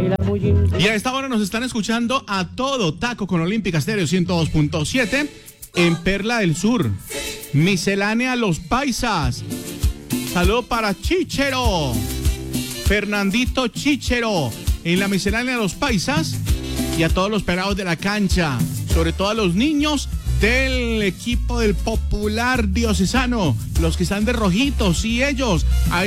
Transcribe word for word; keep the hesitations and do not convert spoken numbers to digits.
Y a esta hora nos están escuchando a todo taco con Olímpica Estéreo ciento dos punto siete en Perla del Sur. Miscelánea Los Paisas. Saludo para Chichero. Fernandito Chichero en la Miscelánea Los Paisas. Y a todos los pelados de la cancha, sobre todo a los niños del equipo del Popular Diocesano, los que están de rojitos, sí, ellos. A